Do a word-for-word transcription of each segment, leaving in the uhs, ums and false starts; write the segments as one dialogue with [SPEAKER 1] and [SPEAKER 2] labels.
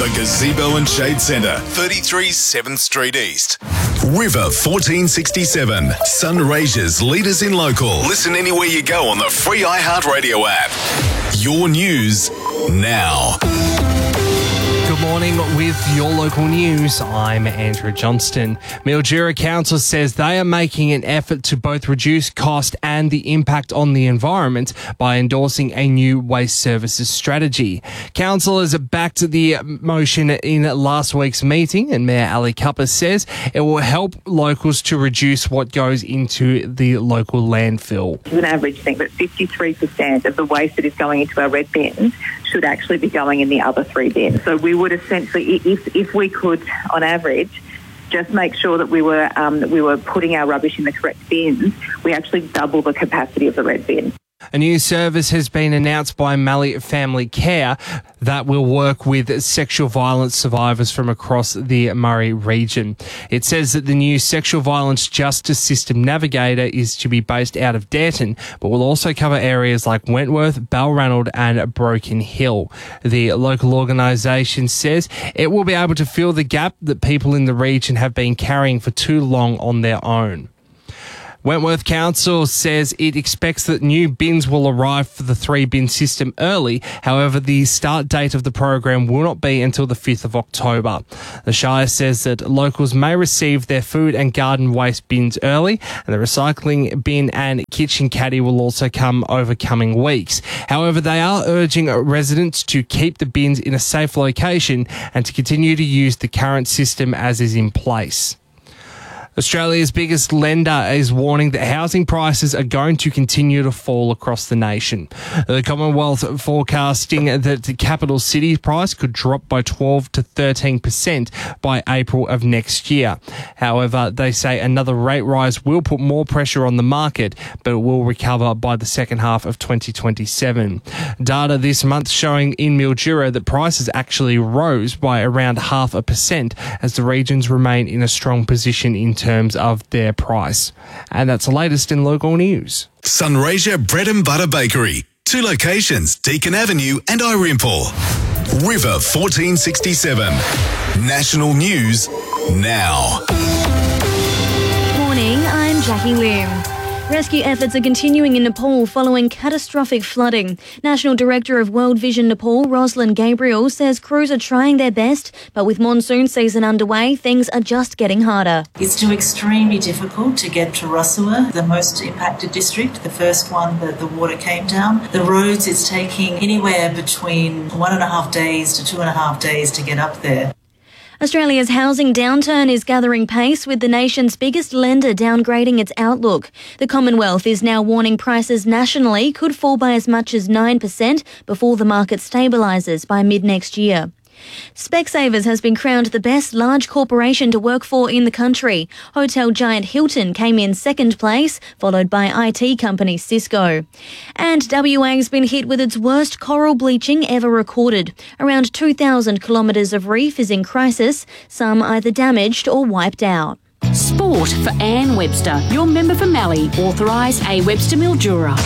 [SPEAKER 1] The Gazebo and Shade Centre, thirty-three seventh Street East. River fourteen sixty-seven, Sunraysia's leaders in local. Listen anywhere you go on the free iHeartRadio app. Your news now.
[SPEAKER 2] Good morning with your local news. I'm Andrew Johnston. Mildura Council says they are making an effort to both reduce cost and the impact on the environment by endorsing a new waste services strategy. Councillors backed the motion in last week's meeting, and Mayor Ali Cupper says it will help locals to reduce what goes into the local landfill.
[SPEAKER 3] It's an average thing that fifty-three percent of the waste that is going into our red bins should actually be going in the other three bins. So we would essentially, if if we could, on average, just make sure that we were um, that we were putting our rubbish in the correct bins, we actually double the capacity of the red bin.
[SPEAKER 2] A new service has been announced by Mallee Family Care that will work with sexual violence survivors from across the Murray region. It says that the new Sexual Violence Justice System Navigator is to be based out of Darton, but will also cover areas like Wentworth, Balranald and Broken Hill. The local organisation says it will be able to fill the gap that people in the region have been carrying for too long on their own. Wentworth Council says it expects that new bins will arrive for the three-bin system early. However, the start date of the program will not be until the fifth of October. The Shire says that locals may receive their food and garden waste bins early, and the recycling bin and kitchen caddy will also come over coming weeks. However, they are urging residents to keep the bins in a safe location and to continue to use the current system as is in place. Australia's biggest lender is warning that housing prices are going to continue to fall across the nation. The Commonwealth forecasting that the capital city price could drop by twelve to thirteen percent by April of next year. However, they say another rate rise will put more pressure on the market, but it will recover by the second half of twenty twenty-seven. Data this month showing in Mildura that prices actually rose by around half a percent as the regions remain in a strong position in terms of their price. And that's the latest in local news.
[SPEAKER 1] Sunraysia Bread and Butter Bakery. Two locations, Deakin Avenue and Irimple. River fourteen sixty-seven. National news now.
[SPEAKER 4] Morning, I'm Jackie Lim. Rescue efforts are continuing in Nepal following catastrophic flooding. National Director of World Vision Nepal, Rosalind Gabriel, says crews are trying their best, but with monsoon season underway, things are just getting harder.
[SPEAKER 5] It's still extremely difficult to get to Rasua, the most impacted district, the first one that the water came down. The roads, it's taking anywhere between one and a half days to two and a half days to get up there.
[SPEAKER 4] Australia's housing downturn is gathering pace, with the nation's biggest lender downgrading its outlook. The Commonwealth is now warning prices nationally could fall by as much as nine percent before the market stabilises by mid-next year. Specsavers has been crowned the best large corporation to work for in the country. Hotel giant Hilton came in second place, followed by I T company Cisco. And W A's been hit with its worst coral bleaching ever recorded. Around two thousand kilometres of reef is in crisis, some either damaged or wiped out.
[SPEAKER 6] Sport for Anne Webster, your member for Mallee, authorised A Webster Mildura.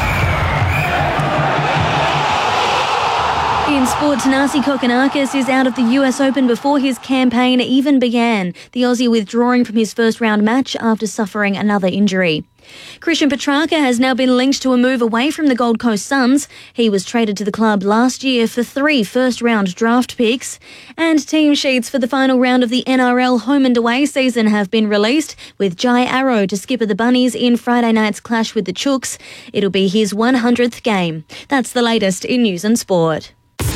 [SPEAKER 4] In sport, Thanasi Kokkinakis is out of the U S Open before his campaign even began. The Aussie withdrawing from his first round match after suffering another injury. Christian Petrarca has now been linked to a move away from the Gold Coast Suns. He was traded to the club last year for three first-round draft picks. And team sheets for the final round of the N R L home and away season have been released, with Jai Arrow to skipper the Bunnies in Friday night's clash with the Chooks. It'll be his one hundredth game. That's the latest in news and sport.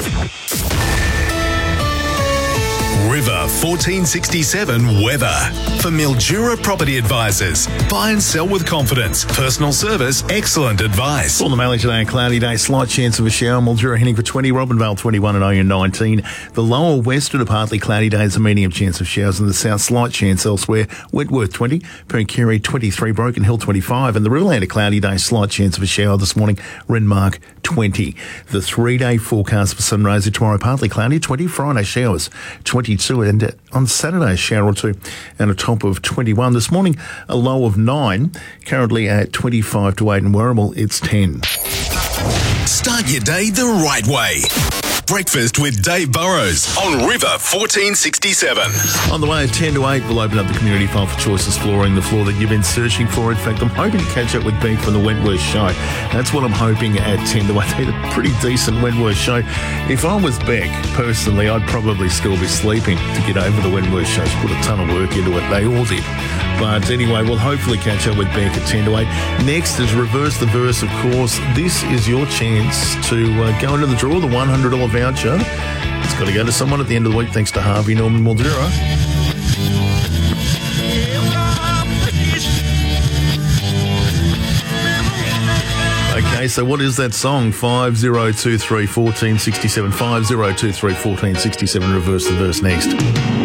[SPEAKER 1] River fourteen sixty-seven weather. For Mildura Property Advisors. Buy and sell with confidence. Personal service, excellent advice.
[SPEAKER 7] On the Mallee today, a cloudy day, slight chance of a shower. Mildura heading for twenty, Robinvale twenty-one and Oyen nineteen. The lower western, a partly cloudy day, is a medium chance of showers. In the south, slight chance elsewhere. Wentworth twenty, Perkiri twenty-three, Broken Hill twenty-five. And the Riverland, a cloudy day, slight chance of a shower this morning. Renmark twenty. The three-day forecast for Sunraysia tomorrow, partly cloudy, twenty. Friday, showers, twenty-two. And on Saturday, a shower or two, and a top of twenty-one. This morning, a low of nine. Currently at twenty-five to eight in Werribee, it's ten.
[SPEAKER 1] Start your day the right way. Breakfast with Dave Burrows on River fourteen sixty-seven.
[SPEAKER 7] On the way at ten to eight, we'll open up the community file for Choices Flooring, the floor that you've been searching for. In fact, I'm hoping to catch up with Beck from the Wentworth show. That's what I'm hoping at ten to eight. They had a pretty decent Wentworth show. If I was Beck, personally, I'd probably still be sleeping to get over the Wentworth show. She put a ton of work into it. They all did. But anyway, we'll hopefully catch up with Beck at ten to eight. Next is Reverse the Verse, of course. This is your chance to uh, go into the draw, the one hundred dollars voucher. It's got to go to someone at the end of the week, thanks to Harvey Norman Mildura. Okay, so what is that song? five oh two three, one four six seven, five oh two three, one four six seven, Reverse the Verse next.